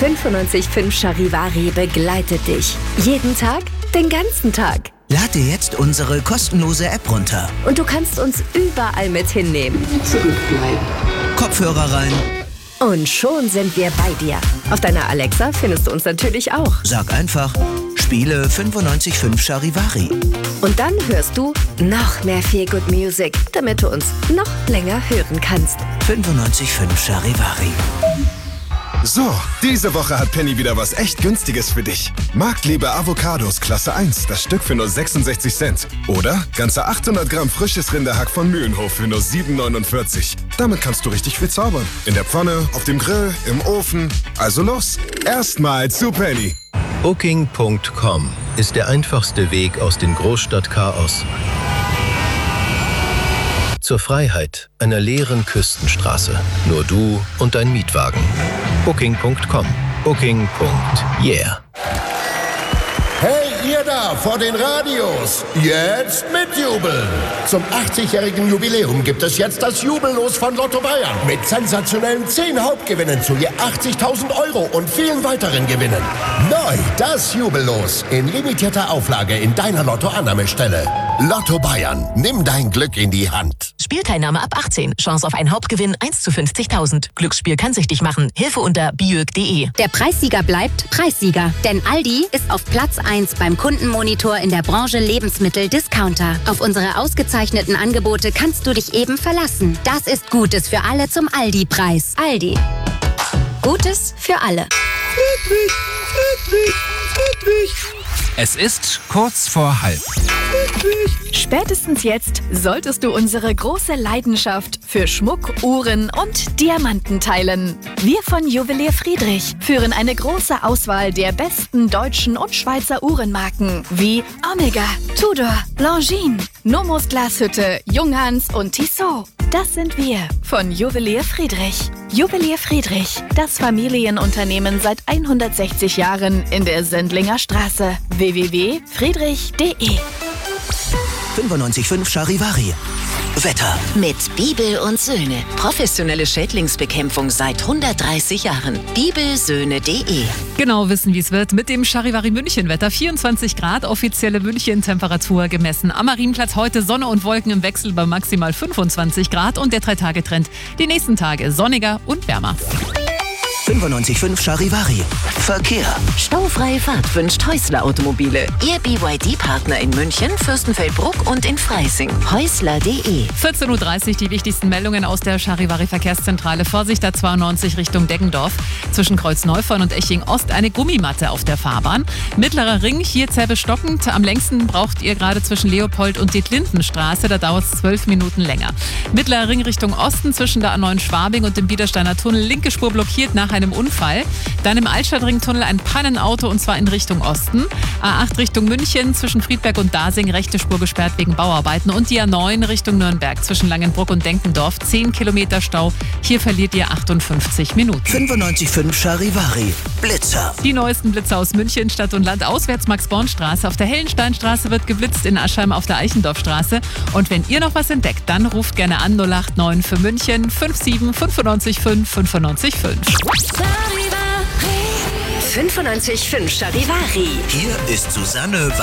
95.5 Charivari begleitet dich. Jeden Tag, den ganzen Tag. Lad dir jetzt unsere kostenlose App runter. Und du kannst uns überall mit hinnehmen. Zurückbleiben. Kopfhörer rein. Und schon sind wir bei dir. Auf deiner Alexa findest du uns natürlich auch. Sag einfach, spiele 95.5 Charivari. Und dann hörst du noch mehr Feel Good Music, damit du uns noch länger hören kannst. 95.5 Charivari. So, diese Woche hat Penny wieder was echt Günstiges für dich. Marktliebe Avocados Klasse 1, das Stück für nur 66 Cent. Oder ganze 800 Gramm frisches Rinderhack von Mühlenhof für nur 7,49. Damit kannst du richtig viel zaubern. In der Pfanne, auf dem Grill, im Ofen. Also los, erstmal zu Penny. Booking.com ist der einfachste Weg aus dem Großstadtchaos zur Freiheit einer leeren Küstenstraße. Nur du und dein Mietwagen. Booking.com. Booking.yeah. Hey, ihr da vor den Radios, jetzt mitjubeln! Zum 80-jährigen Jubiläum gibt es jetzt das Jubellos von Lotto Bayern mit sensationellen 10 Hauptgewinnen zu je 80.000 € und vielen weiteren Gewinnen. Neu das Jubellos in limitierter Auflage in deiner Lotto-Annahmestelle. Lotto Bayern, nimm dein Glück in die Hand. Spielteilnahme ab 18. Chance auf einen Hauptgewinn 1 zu 50.000. Glücksspiel kann süchtig machen. Hilfe unter biög.de. Der Preissieger bleibt Preissieger. Denn Aldi ist auf Platz 1 beim Kundenmonitor in der Branche Lebensmittel-Discounter. Auf unsere ausgezeichneten Angebote kannst du dich eben verlassen. Das ist Gutes für alle zum Aldi-Preis. Aldi. Gutes für alle. Es ist kurz vor halb. Spätestens jetzt solltest du unsere große Leidenschaft für Schmuck, Uhren und Diamanten teilen. Wir von Juwelier Friedrich führen eine große Auswahl der besten deutschen und Schweizer Uhrenmarken wie Omega, Tudor, Longines, Nomos Glashütte, Junghans und Tissot. Das sind wir von Juwelier Friedrich. Juwelier Friedrich, das Familienunternehmen seit 160 Jahren in der Sendlinger Straße. www.friedrich.de 95.5 Charivari. Wetter. Mit Bibel und Söhne. Professionelle Schädlingsbekämpfung seit 130 Jahren. Bibelsöhne.de. Genau wissen, wie es wird mit dem Charivari München-Wetter. 24 Grad, offizielle München-Temperatur gemessen. Am Marienplatz heute Sonne und Wolken im Wechsel bei maximal 25 Grad und der 3-Tage-Trend. Die nächsten Tage sonniger und wärmer. 95.5 Charivari. Verkehr. Staufreie Fahrt wünscht Häusler Automobile. Ihr BYD-Partner in München, Fürstenfeldbruck und in Freising. Häusler.de. 14.30 Uhr die wichtigsten Meldungen aus der Charivari Verkehrszentrale. Vorsicht A92 Richtung Deggendorf. Zwischen Kreuz-Neufern und Eching-Ost eine Gummimatte auf der Fahrbahn. Mittlerer Ring, hier zäh stockend. Am längsten braucht ihr gerade zwischen Leopold und Dietlindenstraße. Da dauert es 12 Minuten länger. Mittlerer Ring Richtung Osten zwischen der A9 Schwabing und dem Biedersteiner Tunnel. Linke Spur blockiert nach einem Unfall. Dann im Altstadtringtunnel ein Pannenauto und zwar in Richtung Osten. A8 Richtung München zwischen Friedberg und Dasing rechte Spur gesperrt wegen Bauarbeiten. Und die A9 Richtung Nürnberg zwischen Langenbruck und Denkendorf 10 Kilometer Stau. Hier verliert ihr 58 Minuten. 95.5 Charivari. Blitzer. Die neuesten Blitzer aus München, Stadt und Land. Auswärts Max-Born-Straße. Auf der Hellensteinstraße wird geblitzt, in Aschheim auf der Eichendorfstraße. Und wenn ihr noch was entdeckt, dann ruft gerne an 089 für München 57 95 5 95 5. 95.5 Charivari. Hier ist Susanne